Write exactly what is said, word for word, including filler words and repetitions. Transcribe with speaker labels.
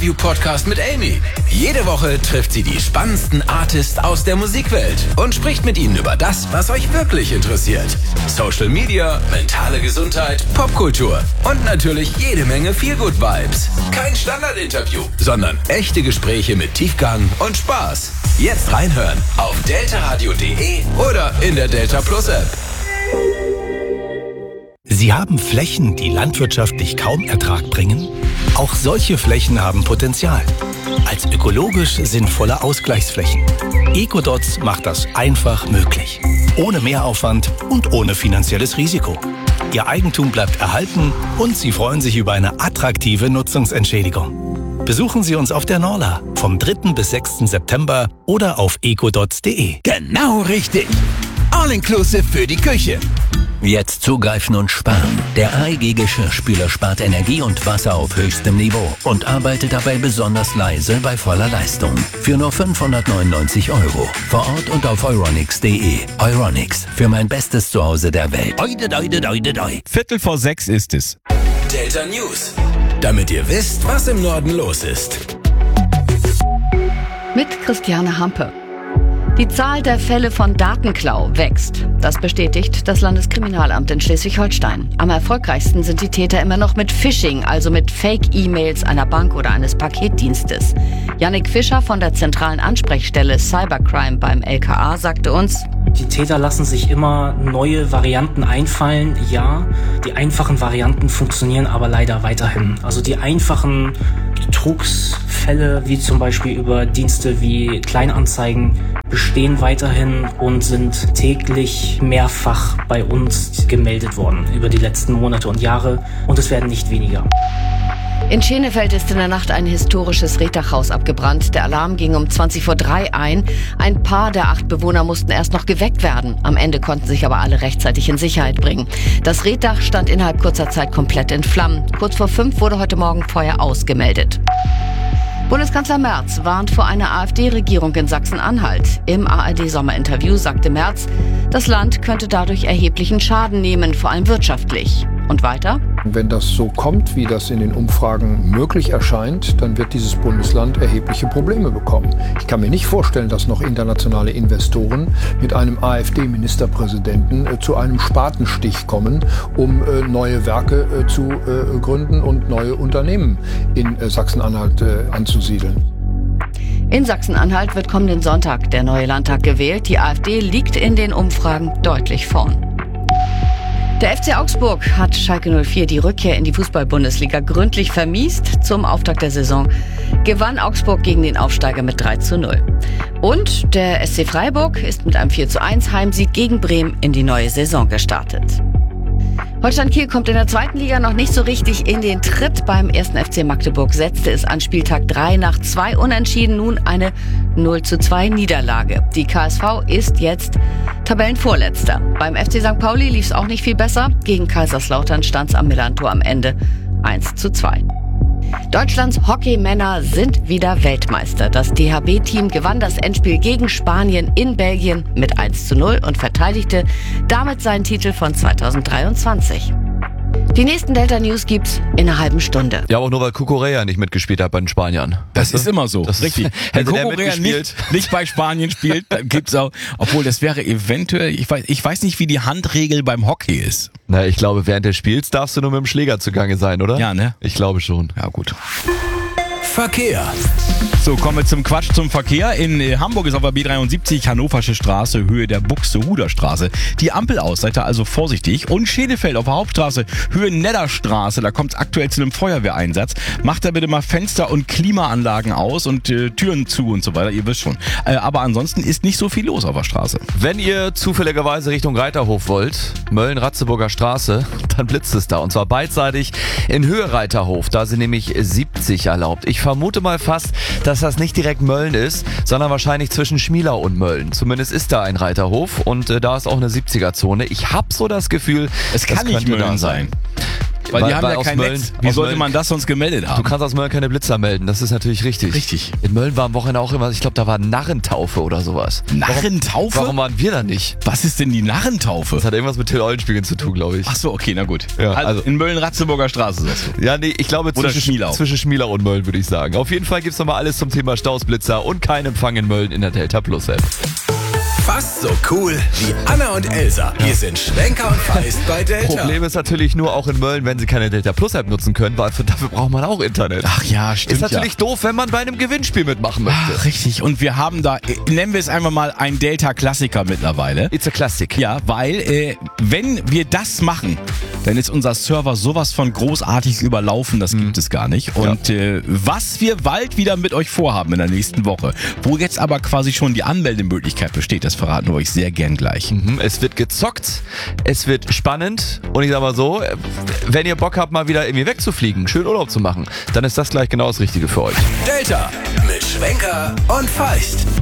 Speaker 1: Podcast mit Amy. Jede Woche trifft sie die spannendsten Artists aus der Musikwelt und spricht mit ihnen über das, was euch wirklich interessiert. Social Media, mentale Gesundheit, Popkultur und natürlich jede Menge Feelgood-Vibes. Kein Standardinterview, sondern echte Gespräche mit Tiefgang und Spaß. Jetzt reinhören auf deltaradio punkt de oder in der Delta Plus App.
Speaker 2: Sie haben Flächen, die landwirtschaftlich kaum Ertrag bringen? Auch solche Flächen haben Potenzial. Als ökologisch sinnvolle Ausgleichsflächen. Ecodots macht das einfach möglich. Ohne Mehraufwand und ohne finanzielles Risiko. Ihr Eigentum bleibt erhalten und Sie freuen sich über eine attraktive Nutzungsentschädigung. Besuchen Sie uns auf der Norla vom dritten bis sechsten September oder auf ecodots punkt de.
Speaker 1: Genau richtig. All-inclusive für die Küche.
Speaker 3: Jetzt zugreifen und sparen. Der A E G Geschirrspüler spart Energie und Wasser auf höchstem Niveau und arbeitet dabei besonders leise bei voller Leistung. Für nur fünfhundertneunundneunzig Euro. Vor Ort und auf euronics punkt de. Euronics, für mein bestes Zuhause der Welt. Oide, oide, oide, oide.
Speaker 4: Viertel vor sechs ist es.
Speaker 1: Delta News. Damit ihr wisst, was im Norden los ist.
Speaker 5: Mit Christiane Hampe. Die Zahl der Fälle von Datenklau wächst. Das bestätigt das Landeskriminalamt in Schleswig-Holstein. Am erfolgreichsten sind die Täter immer noch mit Phishing, also mit Fake-E-Mails einer Bank oder eines Paketdienstes. Yannick Fischer von der zentralen Ansprechstelle Cybercrime beim L K A sagte uns:
Speaker 6: Die Täter lassen sich immer neue Varianten einfallen. Ja, die einfachen Varianten funktionieren aber leider weiterhin. Also die einfachen Betrugsfälle, wie zum Beispiel über Dienste wie Kleinanzeigen, bestehen weiterhin und sind täglich mehrfach bei uns gemeldet worden über die letzten Monate und Jahre, und es werden nicht weniger.
Speaker 5: In Schenefeld ist in der Nacht ein historisches Rehtachhaus abgebrannt. Der Alarm ging um zwanzig vor drei ein. Ein paar der acht Bewohner mussten erst noch geweckt werden. Am Ende konnten sich aber alle rechtzeitig in Sicherheit bringen. Das Reetdach stand innerhalb kurzer Zeit komplett in Flammen. Kurz vor fünf wurde heute Morgen Feuer ausgemeldet. Bundeskanzler Merz warnt vor einer AfD-Regierung in Sachsen-Anhalt. Im A R D-Sommerinterview sagte Merz, das Land könnte dadurch erheblichen Schaden nehmen, vor allem wirtschaftlich. Und weiter?
Speaker 7: Wenn das so kommt, wie das in den Umfragen möglich erscheint, dann wird dieses Bundesland erhebliche Probleme bekommen. Ich kann mir nicht vorstellen, dass noch internationale Investoren mit einem AfD-Ministerpräsidenten äh, zu einem Spatenstich kommen, um äh, neue Werke äh, zu äh, gründen und neue Unternehmen in äh, Sachsen-Anhalt äh, anzusiedeln.
Speaker 5: In Sachsen-Anhalt wird kommenden Sonntag der neue Landtag gewählt. Die AfD liegt in den Umfragen deutlich vorn. Der F C Augsburg hat Schalke null vier die Rückkehr in die Fußball-Bundesliga gründlich vermiest. Zum Auftakt der Saison gewann Augsburg gegen den Aufsteiger mit drei zu null. Und der S C Freiburg ist mit einem vier zu eins Heimsieg gegen Bremen in die neue Saison gestartet. Holstein Kiel kommt in der zweiten Liga noch nicht so richtig in den Tritt. Beim ersten F C Magdeburg setzte es an Spieltag drei nach zwei Unentschieden nun eine null zu zwei Niederlage. Die K S V ist jetzt Tabellenvorletzter. Beim F C Sankt Pauli lief es auch nicht viel besser. Gegen Kaiserslautern stand es am Millantor am Ende eins zu zwei. Deutschlands Hockeymänner sind wieder Weltmeister. Das D H B-Team gewann das Endspiel gegen Spanien in Belgien mit eins zu null und verteidigte damit seinen Titel von zweitausenddreiundzwanzig. Die nächsten Delta News gibt's in einer halben Stunde.
Speaker 8: Ja, auch nur weil Kukurea nicht mitgespielt hat bei den Spaniern.
Speaker 4: Das ist immer so.
Speaker 8: Das ist
Speaker 4: richtig. Wenn Kukurea nicht, nicht bei Spanien spielt, dann gibt's auch, obwohl das wäre eventuell, ich weiß, ich weiß nicht, wie die Handregel beim Hockey ist.
Speaker 8: Na, ich glaube, während des Spiels darfst du nur mit dem Schläger zugange sein, oder?
Speaker 4: Ja, ne?
Speaker 8: Ich glaube schon.
Speaker 4: Ja, gut.
Speaker 1: Verkehr.
Speaker 4: So, kommen wir zum Quatsch zum Verkehr. In äh, Hamburg ist auf der B dreiundsiebzig Hannoversche Straße, Höhe der Buxtehuder Straße. Die Ampel aus, seid ihr also vorsichtig. Und Schenefeld auf der Hauptstraße, Höhe Nedderstraße, da kommt es aktuell zu einem Feuerwehreinsatz. Macht da bitte mal Fenster und Klimaanlagen aus und äh, Türen zu und so weiter, ihr wisst schon. Äh, aber ansonsten ist nicht so viel los auf der Straße.
Speaker 8: Wenn ihr zufälligerweise Richtung Reiterhof wollt, Mölln-Ratzeburger Straße, dann blitzt es da. Und zwar beidseitig in Höhe Reiterhof. Da sind nämlich siebzig erlaubt. Ich vermute mal fast, dass das nicht direkt Mölln ist, sondern wahrscheinlich zwischen Schmielau und Mölln. Zumindest ist da ein Reiterhof und äh, da ist auch eine siebziger Zone. Ich hab so das Gefühl,
Speaker 4: es kann
Speaker 8: das
Speaker 4: nicht
Speaker 8: könnte
Speaker 4: Mölln
Speaker 8: da sein.
Speaker 4: Weil,
Speaker 8: Weil-
Speaker 4: die haben
Speaker 8: weil
Speaker 4: ja
Speaker 8: aus
Speaker 4: kein
Speaker 8: Mölln-
Speaker 4: Netz. Wie
Speaker 8: aus
Speaker 4: sollte
Speaker 8: Mölln-
Speaker 4: man das sonst gemeldet
Speaker 8: Du
Speaker 4: haben?
Speaker 8: kannst aus Mölln keine Blitzer melden, das ist natürlich richtig.
Speaker 4: Richtig.
Speaker 8: In Mölln war am Wochenende auch immer, ich glaube, da war Narrentaufe oder sowas.
Speaker 4: Narrentaufe?
Speaker 8: Warum waren wir da nicht?
Speaker 4: Was ist denn die Narrentaufe?
Speaker 8: Das hat irgendwas mit Till Eulenspiegel zu tun, glaube ich.
Speaker 4: Ach so, okay, na gut.
Speaker 8: Ja,
Speaker 4: also,
Speaker 8: also-
Speaker 4: in Mölln-Ratzeburger Straße sagst du.
Speaker 8: Ja, nee, ich glaube
Speaker 4: Oder
Speaker 8: zwischen
Speaker 4: Schmielau.
Speaker 8: zwischen Schmielau und Mölln, würde ich sagen. Auf jeden Fall gibt's nochmal alles zum Thema Stausblitzer und kein Empfang in Mölln in der Delta Plus App.
Speaker 1: Fast so cool wie Anna und Elsa. Wir sind Schwenker und Feist bei Delta.
Speaker 8: Problem ist natürlich nur auch in Mölln, wenn sie keine Delta Plus App nutzen können, weil für, dafür braucht man auch Internet.
Speaker 4: Ach ja, stimmt.
Speaker 8: Ist natürlich doof, wenn man bei einem Gewinnspiel mitmachen möchte.
Speaker 4: Ach, richtig. Und wir haben da, äh, nennen wir es einfach mal ein Delta-Klassiker mittlerweile.
Speaker 8: It's a classic.
Speaker 4: Ja, weil äh, wenn wir das machen, dann ist unser Server sowas von großartig überlaufen, das gibt es gar nicht. Und äh, was wir bald wieder mit euch vorhaben in der nächsten Woche, wo jetzt aber quasi schon die Anmeldemöglichkeit besteht, das verraten wir euch sehr gern gleich.
Speaker 8: Mhm, Es wird gezockt, es wird spannend und ich sag mal so, wenn ihr Bock habt, mal wieder irgendwie wegzufliegen, schön Urlaub zu machen, dann ist das gleich genau das Richtige für euch.
Speaker 1: Delta mit Schwenker und Feist.